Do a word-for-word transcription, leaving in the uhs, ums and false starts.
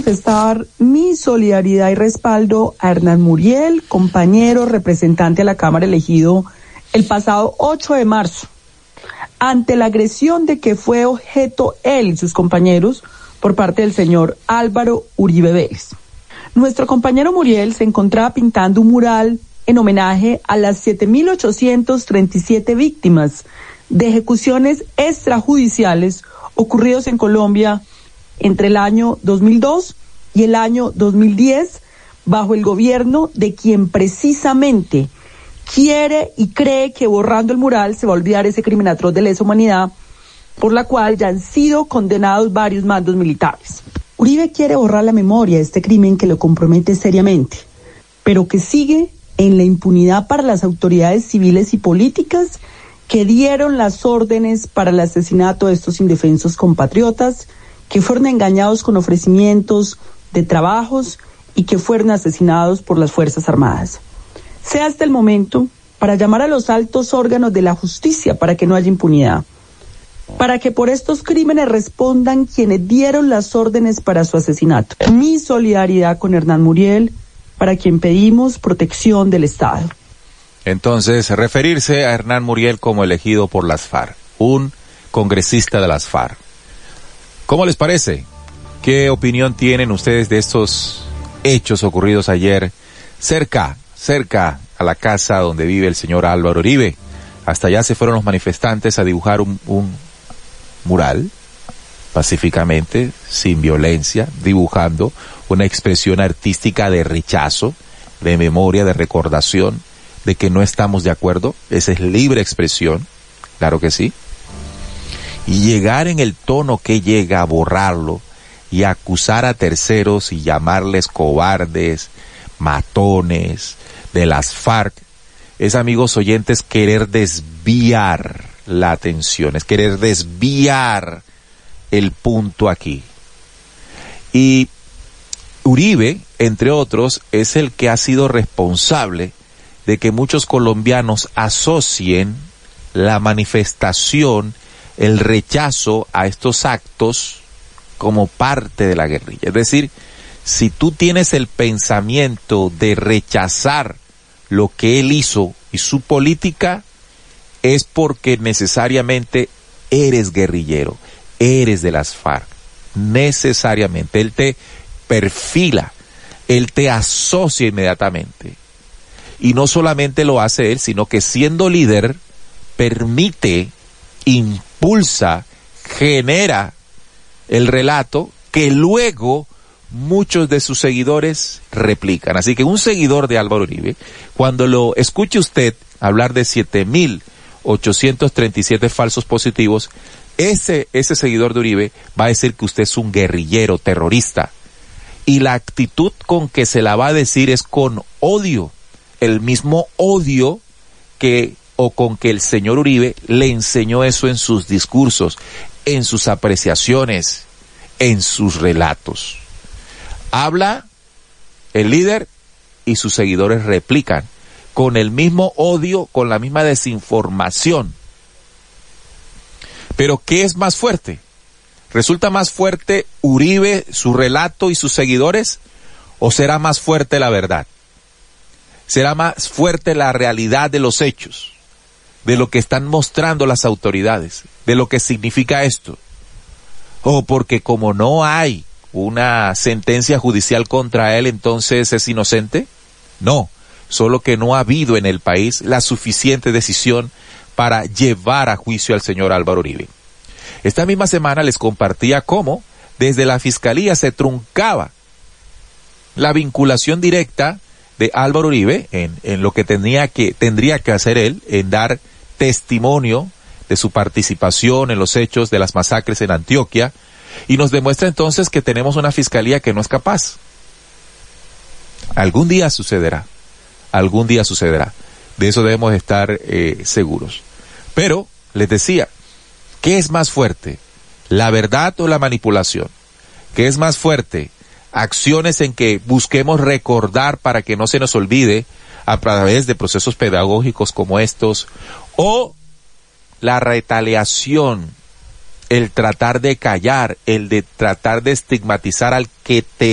Manifestar mi solidaridad y respaldo a Hernán Muriel, compañero representante a la Cámara elegido el pasado ocho de marzo, ante la agresión de que fue objeto él y sus compañeros por parte del señor Álvaro Uribe Vélez. Nuestro compañero Muriel se encontraba pintando un mural en homenaje a las siete mil ochocientas treinta y siete víctimas de ejecuciones extrajudiciales ocurridos en Colombia entre el año dos mil dos y el año dos mil diez, bajo el gobierno de quien precisamente quiere y cree que borrando el mural se va a olvidar ese crimen atroz de lesa humanidad, por la cual ya han sido condenados varios mandos militares. Uribe quiere borrar la memoria de este crimen que lo compromete seriamente, pero que sigue en la impunidad para las autoridades civiles y políticas que dieron las órdenes para el asesinato de estos indefensos compatriotas, que fueron engañados con ofrecimientos de trabajos y que fueron asesinados por las Fuerzas Armadas. Sea este el momento para llamar a los altos órganos de la justicia para que no haya impunidad, para que por estos crímenes respondan quienes dieron las órdenes para su asesinato. Mi solidaridad con Hernán Muriel, para quien pedimos protección del Estado. Entonces, referirse a Hernán Muriel como elegido por las FARC, un congresista de las FARC. ¿Cómo les parece? ¿Qué opinión tienen ustedes de estos hechos ocurridos ayer cerca, cerca a la casa donde vive el señor Álvaro Uribe? Hasta allá se fueron los manifestantes a dibujar un, un mural, pacíficamente, sin violencia, dibujando una expresión artística de rechazo, de memoria, de recordación, de que no estamos de acuerdo. Esa es libre expresión, claro que sí. Y llegar en el tono que llega a borrarlo y acusar a terceros y llamarles cobardes, matones, de las FARC, es, amigos oyentes, querer desviar la atención, es querer desviar el punto aquí. Y Uribe, entre otros, es el que ha sido responsable de que muchos colombianos asocien la manifestación, el rechazo a estos actos como parte de la guerrilla. Es decir, si tú tienes el pensamiento de rechazar lo que él hizo y su política, es porque necesariamente eres guerrillero, eres de las FARC, necesariamente. Él te perfila, él te asocia inmediatamente. Y no solamente lo hace él, sino que siendo líder, permite, impulsa, genera el relato que luego muchos de sus seguidores replican. Así que un seguidor de Álvaro Uribe, cuando lo escuche usted hablar de siete mil ochocientos treinta y siete falsos positivos, ese, ese seguidor de Uribe va a decir que usted es un guerrillero terrorista. Y la actitud con que se la va a decir es con odio. El mismo odio que o con que el señor Uribe le enseñó eso en sus discursos, en sus apreciaciones, en sus relatos. Habla el líder y sus seguidores replican con el mismo odio, con la misma desinformación. Pero ¿qué es más fuerte? ¿Resulta más fuerte Uribe, su relato y sus seguidores? ¿O será más fuerte la verdad? ¿Será más fuerte la realidad de los hechos? De lo que están mostrando las autoridades, de lo que significa esto. O porque como no hay una sentencia judicial contra él, entonces es inocente. No, solo que no ha habido en el país la suficiente decisión para llevar a juicio al señor Álvaro Uribe. Esta misma semana les compartía cómo desde la Fiscalía se truncaba la vinculación directa de Álvaro Uribe en, en lo que tenía que, tendría que hacer él, en dar testimonio de su participación en los hechos de las masacres en Antioquia, y nos demuestra entonces que tenemos una fiscalía que no es capaz. Algún día sucederá, algún día sucederá. De eso debemos estar eh, seguros. Pero, les decía, ¿qué es más fuerte? ¿La verdad o la manipulación? ¿Qué es más fuerte? Acciones en que busquemos recordar para que no se nos olvide a través de procesos pedagógicos como estos, o la retaliación, el tratar de callar, el de tratar de estigmatizar al que te